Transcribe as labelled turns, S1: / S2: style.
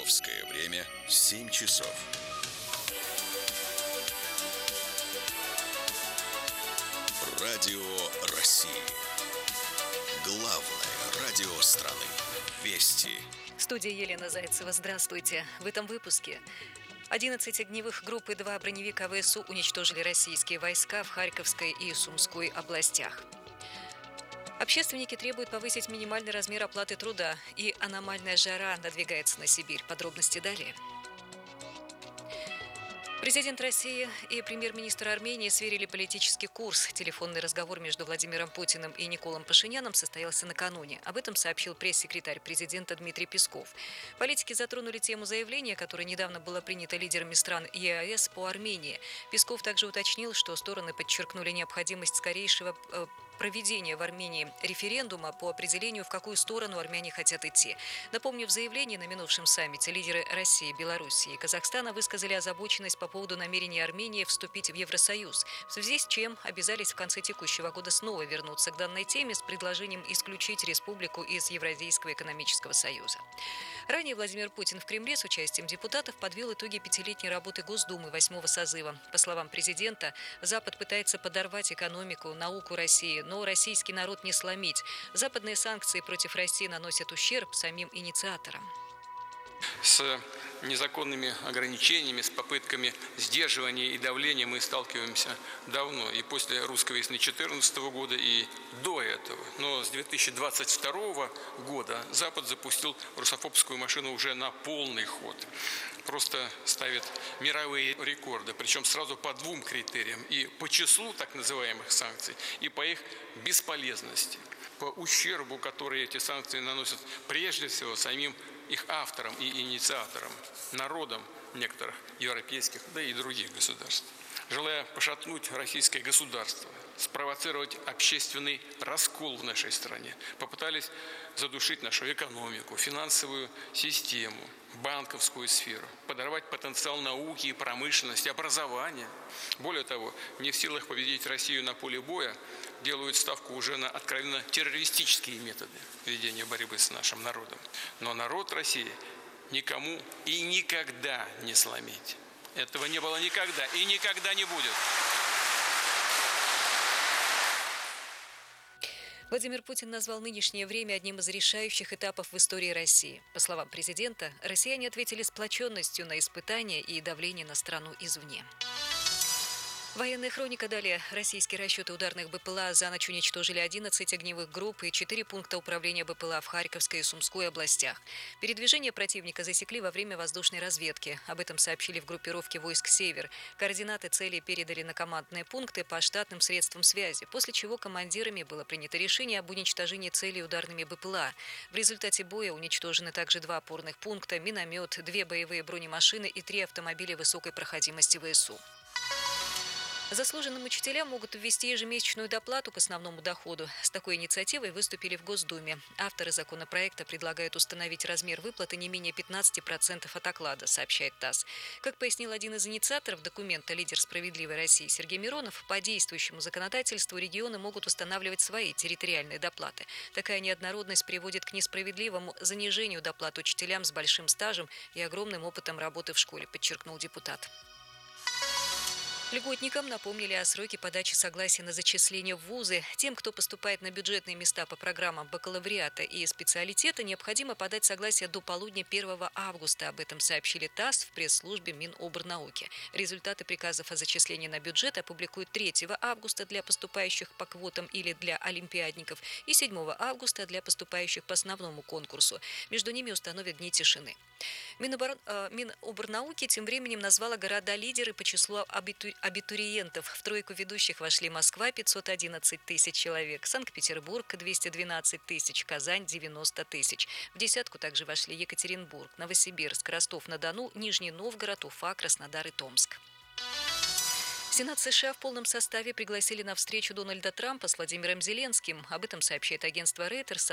S1: Московское время 7 часов. Радио России. Главное радио страны. Вести.
S2: В студии Елена Зайцева. Здравствуйте. В этом выпуске 11 огневых групп и 2 броневика ВСУ уничтожили российские войска в Харьковской и Сумской областях. Общественники требуют повысить минимальный размер оплаты труда, и аномальная жара надвигается на Сибирь. Подробности далее. Президент России и премьер-министр Армении сверили политический курс. Телефонный разговор между Владимиром Путиным и Николом Пашиняном состоялся накануне. Об этом сообщил пресс-секретарь президента Дмитрий Песков. Политики затронули тему заявления, которое недавно было принято лидерами стран ЕАЭС по Армении. Песков также уточнил, что стороны подчеркнули необходимость скорейшего проведения в Армении референдума по определению, в какую сторону армяне хотят идти. Напомню, в заявлении на минувшем саммите лидеры России, Белоруссии и Казахстана высказали озабоченность по поводу намерения Армении вступить в Евросоюз, в связи с чем обязались в конце текущего года снова вернуться к данной теме с предложением исключить республику из Евразийского экономического союза. Ранее Владимир Путин в Кремле с участием депутатов подвел итоги пятилетней работы Госдумы 8-го созыва. По словам президента, Запад пытается подорвать экономику, науку России, но российский народ не сломить. Западные санкции против России наносят ущерб самим инициаторам.
S3: С незаконными ограничениями, с попытками сдерживания и давления мы сталкиваемся давно. И после русской весны 2014 года, и до этого. Но с 2022 года Запад запустил русофобскую машину уже на полный ход. Просто ставит мировые рекорды, причем сразу по двум критериям. И по числу так называемых санкций, и по их бесполезности. По ущербу, который эти санкции наносят прежде всего самим их авторам и инициаторам, народам некоторых европейских, да и других государств. Желая пошатнуть российское государство, спровоцировать общественный раскол в нашей стране, попытались задушить нашу экономику, финансовую систему, банковскую сферу, подорвать потенциал науки и промышленности, образования. Более того, не в силах победить Россию на поле боя, делают ставку уже на откровенно террористические методы ведения борьбы с нашим народом. Но народ России никому и никогда не сломить. Этого не было никогда и никогда не будет.
S2: Владимир Путин назвал нынешнее время одним из решающих этапов в истории России. По словам президента, россияне ответили сплоченностью на испытания и давление на страну извне. Военная хроника далее. Российские расчеты ударных БПЛА за ночь уничтожили 11 огневых групп и 4 пункта управления БПЛА в Харьковской и Сумской областях. Передвижение противника засекли во время воздушной разведки. Об этом сообщили в группировке войск «Север». Координаты целей передали на командные пункты по штатным средствам связи, после чего командирами было принято решение об уничтожении целей ударными БПЛА. В результате боя уничтожены также 2 опорных пункта, миномет, 2 боевые бронемашины и 3 автомобиля высокой проходимости ВСУ. Заслуженным учителям могут ввести ежемесячную доплату к основному доходу. С такой инициативой выступили в Госдуме. Авторы законопроекта предлагают установить размер выплаты не менее 15% от оклада, сообщает ТАСС. Как пояснил один из инициаторов документа лидер «Справедливой России» Сергей Миронов, по действующему законодательству регионы могут устанавливать свои территориальные доплаты. Такая неоднородность приводит к несправедливому занижению доплат учителям с большим стажем и огромным опытом работы в школе, подчеркнул депутат. Льготникам напомнили о сроке подачи согласия на зачисление в вузы. Тем, кто поступает на бюджетные места по программам бакалавриата и специалитета, необходимо подать согласие до полудня 1 августа. Об этом сообщили ТАСС в пресс-службе Минобрнауки. Результаты приказов о зачислении на бюджет опубликуют 3 августа для поступающих по квотам или для олимпиадников и 7 августа для поступающих по основному конкурсу. Между ними установят дни тишины. Минобрнауки тем временем назвала города-лидеры по числу абитуриентов. В тройку ведущих вошли Москва – 511 тысяч человек, Санкт-Петербург – 212 тысяч, Казань – 90 тысяч. В десятку также вошли Екатеринбург, Новосибирск, Ростов-на-Дону, Нижний Новгород, Уфа, Краснодар и Томск. Сенат США в полном составе пригласили на встречу Дональда Трампа с Владимиром Зеленским. Об этом сообщает агентство Reuters